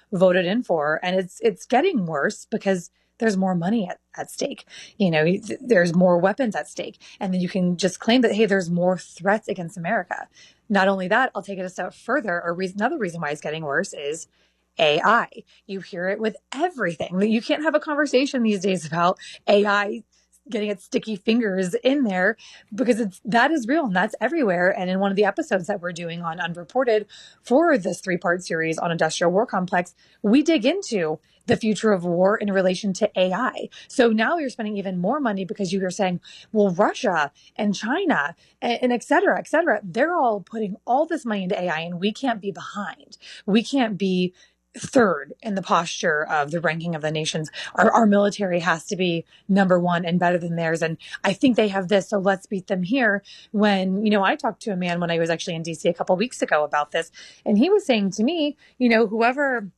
voted in for. And it's getting worse because there's more money at stake. There's more weapons at stake. And then you can just claim that, hey, there's more threats against America. Not only that, I'll take it a step further. Another reason why it's getting worse is AI. You hear it with everything. You can't have a conversation these days about AI getting its sticky fingers in there, because that is real and that's everywhere. And in one of the episodes that we're doing on Unreported for this 3-part series on industrial war complex, we dig into the future of war in relation to AI. So now you're spending even more money because you are saying, well, Russia and China and et cetera, they're all putting all this money into AI and we can't be behind. We can't be third in the posture of the ranking of the nations. Our military has to be number one and better than theirs. And I think they have this, so let's beat them here. When, I talked to a man when I was actually in DC a couple of weeks ago about this, and he was saying to me, whoever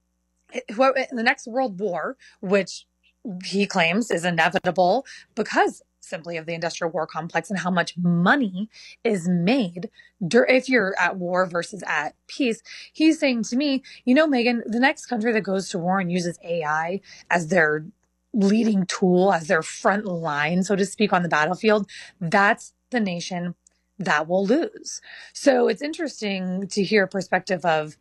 in the next world war, which he claims is inevitable because simply of the industrial war complex and how much money is made if you're at war versus at peace. He's saying to me, Megan, the next country that goes to war and uses AI as their leading tool, as their front line, so to speak, on the battlefield, that's the nation that will lose. So it's interesting to hear a perspective of,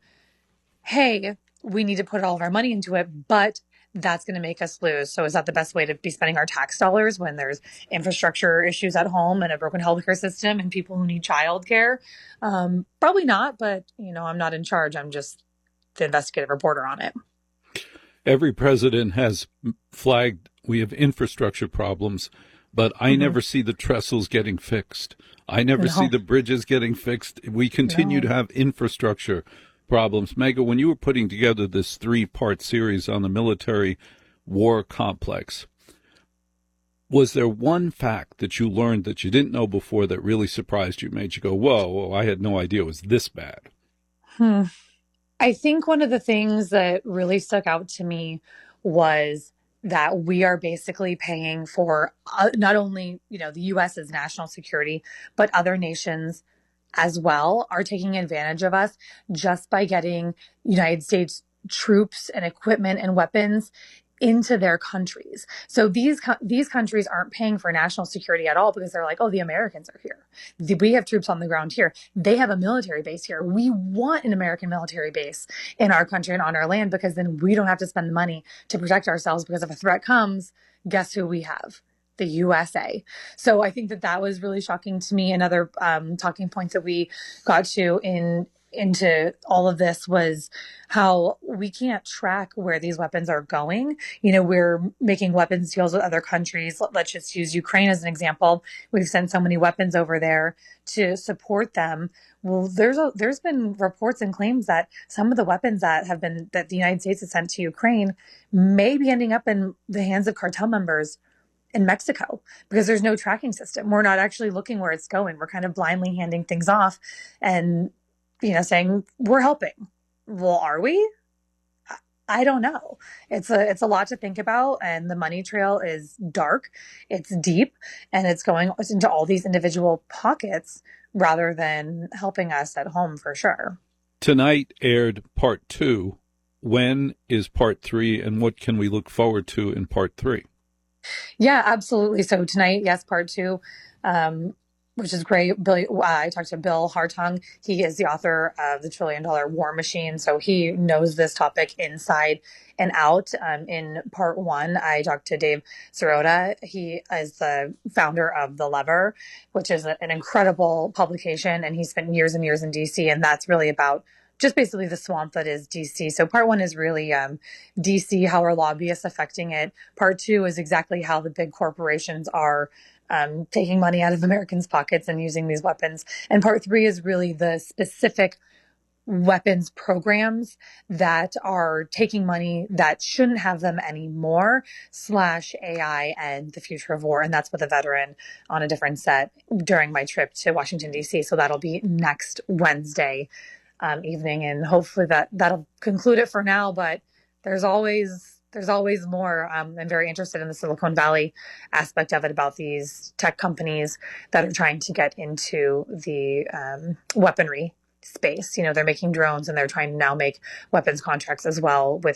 hey, we need to put all of our money into it, but that's going to make us lose. So is that the best way to be spending our tax dollars when there's infrastructure issues at home and a broken healthcare system and people who need childcare? Probably not, but I'm not in charge. I'm just the investigative reporter on it. Every president has flagged we have infrastructure problems, but I never see the trestles getting fixed. I never see the bridges getting fixed. We continue to have infrastructure problems. Megan, when you were putting together this 3-part series on the military war complex, was there one fact that you learned that you didn't know before that really surprised you, made you go, whoa, I had no idea it was this bad? I think one of the things that really stuck out to me was that we are basically paying for not only, the U.S.'s national security, but other nations as well are taking advantage of us just by getting United States troops and equipment and weapons into their countries. So these countries aren't paying for national security at all because they're like, oh, the Americans are here. We have troops on the ground here. They have a military base here. We want an American military base in our country and on our land, because then we don't have to spend the money to protect ourselves, because if a threat comes, guess who we have? The USA. So I think that was really shocking to me. Another talking points that we got to into all of this was how we can't track where these weapons are going. We're making weapons deals with other countries. Let's just use Ukraine as an example. We've sent so many weapons over there to support them. Well, there's been reports and claims that some of the weapons that the United States has sent to Ukraine may be ending up in the hands of cartel members in Mexico, because there's no tracking system. We're not actually looking where it's going. We're kind of blindly handing things off and, saying we're helping. Well, are we? I don't know. It's a lot to think about, and the money trail is dark, it's deep, and it's going into all these individual pockets rather than helping us at home for sure. Tonight aired part 2. When is part 3, and what can we look forward to in part 3? Yeah, absolutely. So tonight, yes, part 2, which is great. I talked to Bill Hartung. He is the author of The $1 Trillion War Machine, so he knows this topic inside and out. In part 1, I talked to Dave Sirota. He is the founder of The Lever, which is an incredible publication, and he spent years and years in DC, and that's really about just basically the swamp that is DC. So part 1 is really DC, how are lobbyists affecting it. Part 2 is exactly how the big corporations are taking money out of Americans' pockets and using these weapons. And part 3 is really the specific weapons programs that are taking money that shouldn't have them anymore, / AI and the future of war. And that's with a veteran on a different set during my trip to Washington, D.C. So that'll be next Wednesday evening, and hopefully that'll conclude it for now. But there's always more. I'm very interested in the Silicon Valley aspect of it, about these tech companies that are trying to get into the weaponry space. They're making drones, and they're trying to now make weapons contracts as well with